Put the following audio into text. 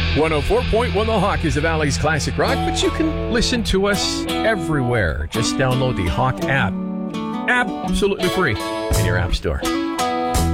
104.1 The Hawk is the Valley's classic rock, but you can listen to us everywhere. Just download the Hawk app. Absolutely free in your app store.